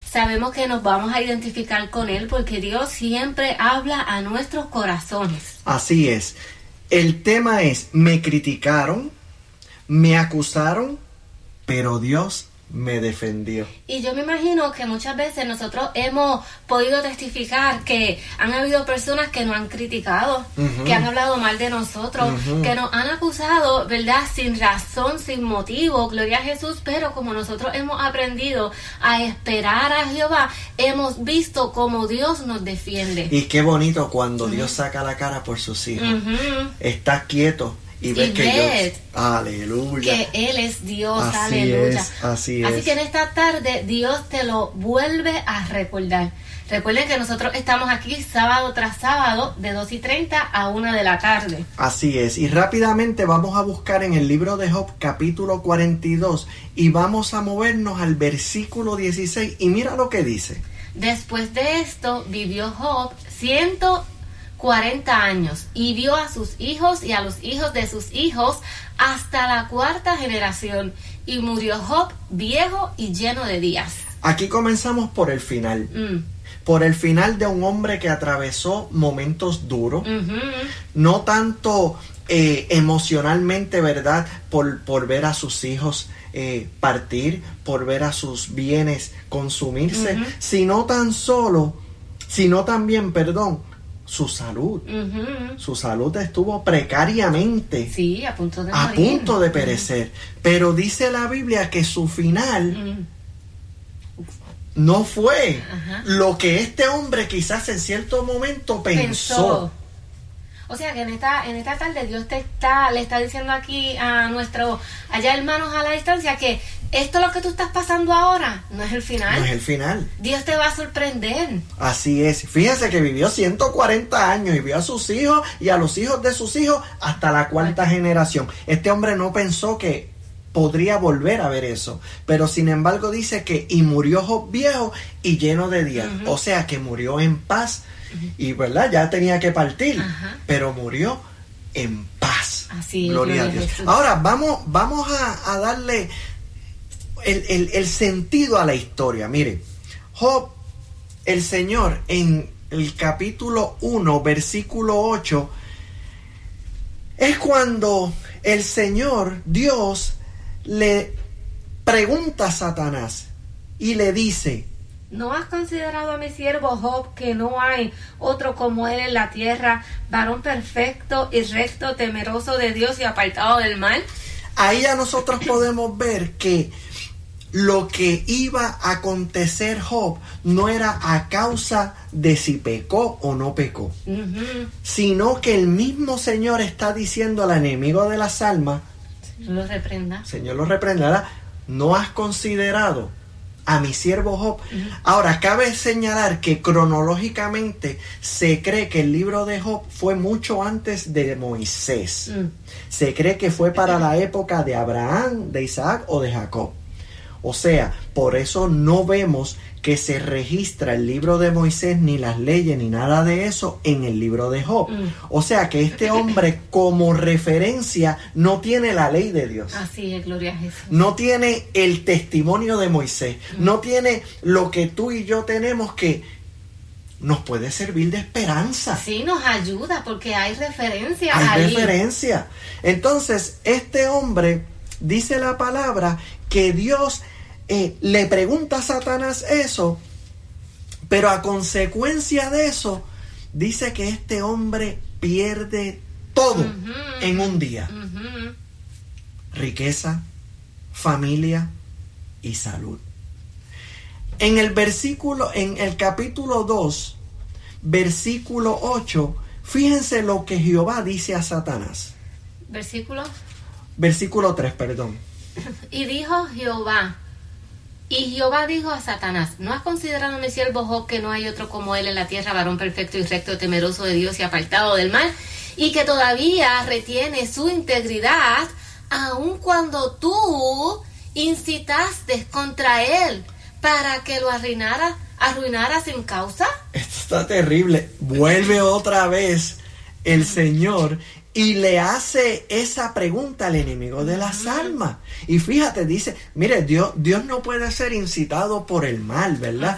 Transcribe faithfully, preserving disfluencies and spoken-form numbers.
sabemos que nos vamos a identificar con él porque Dios siempre habla a nuestros corazones. Así es. El tema es, me criticaron, me acusaron, pero Dios me defendió. Y yo me imagino que muchas veces nosotros hemos podido testificar que han habido personas que nos han criticado, uh-huh. que han hablado mal de nosotros, uh-huh. que nos han acusado, ¿verdad? Sin razón, sin motivo, gloria a Jesús, pero como nosotros hemos aprendido a esperar a Jehová, hemos visto cómo Dios nos defiende. Y qué bonito cuando uh-huh. Dios saca la cara por sus hijos. Uh-huh. Está quieto. Y ves que Dios, aleluya, que Él es Dios, así aleluya. Es, así, así es. que en esta tarde Dios te lo vuelve a recordar. Recuerden que nosotros estamos aquí sábado tras sábado de dos y treinta a una de la tarde. Así es. Y rápidamente vamos a buscar en el libro de Job capítulo cuarenta y dos y vamos a movernos al versículo dieciséis y mira lo que dice. Después de esto vivió Job ciento cuarenta años y vio a sus hijos y a los hijos de sus hijos hasta la cuarta generación y murió Job viejo y lleno de días. Aquí comenzamos por el final, Mm. por el final de un hombre que atravesó momentos duros, Uh-huh. no tanto eh, emocionalmente, ¿verdad? Por, por ver a sus hijos eh, partir, por ver a sus bienes consumirse, Uh-huh. sino tan solo, sino también, perdón, su salud. Uh-huh. Su salud estuvo precariamente Sí, a punto de a morir. punto de perecer. Uh-huh. Pero dice la Biblia que su final Uh-huh. no fue Uh-huh. lo que este hombre quizás en cierto momento pensó. Pensó. O sea que en esta, en esta tarde Dios te está, le está diciendo aquí a nuestros allá hermanos a la distancia que esto lo que tú estás pasando ahora no es el final. No es el final. Dios te va a sorprender. Así es. Fíjese que vivió ciento cuarenta años y vio a sus hijos y a los hijos de sus hijos hasta la cuarta Ay. generación. Este hombre no pensó que podría volver a ver eso. Pero sin embargo dice que y murió Job viejo y lleno de días. Uh-huh. O sea que murió en paz. Uh-huh. Y verdad, ya tenía que partir. Uh-huh. Pero murió en paz. Así es. Gloria a Dios. Jesús. Ahora vamos, vamos a, a darle el, el, el sentido a la historia. Mire, Job, el Señor en el capítulo uno, versículo ocho, es cuando el Señor, Dios, le pregunta a Satanás y le dice: ¿no has considerado a mi siervo Job, que no hay otro como él en la tierra, varón perfecto y recto, temeroso de Dios y apartado del mal? Ahí ya nosotros podemos ver que lo que iba a acontecer Job no era a causa de si pecó o no pecó, Uh-huh. sino que el mismo Señor está diciendo al enemigo de las almas: Lo reprenda. Señor lo reprenderá, no has considerado a mi siervo Job. Uh-huh. Ahora, cabe señalar que cronológicamente se cree que el libro de Job fue mucho antes de Moisés. Uh-huh. Se cree que fue para la época de Abraham, de Isaac o de Jacob. O sea, por eso no vemos que se registra el libro de Moisés, ni las leyes, ni nada de eso en el libro de Job. Mm. O sea que este hombre como referencia no tiene la ley de Dios. Así es, gloria a Jesús. No tiene el testimonio de Moisés. Mm. No tiene lo que tú y yo tenemos, que nos puede servir de esperanza. Sí, nos ayuda porque hay referencia Hay ahí. referencia. Entonces, este hombre, dice la palabra, que Dios eh, le pregunta a Satanás eso, pero a consecuencia de eso, dice que este hombre pierde todo uh-huh, en un día. Uh-huh. Riqueza, familia y salud. En el versículo, en el capítulo dos, versículo ocho, fíjense lo que Jehová dice a Satanás. Versículo. Versículo tres, perdón. Y dijo Jehová, y Jehová dijo a Satanás: ¿no has considerado a mi siervo Job, que no hay otro como él en la tierra, varón perfecto y recto, temeroso de Dios y apartado del mal, y que todavía retiene su integridad, aun cuando tú incitaste contra él para que lo arruinara, arruinara sin causa? Esto está terrible. Vuelve otra vez el Señor y le hace esa pregunta al enemigo de las uh-huh. almas. Y fíjate, dice, mire, Dios, Dios no puede ser incitado por el mal, ¿verdad?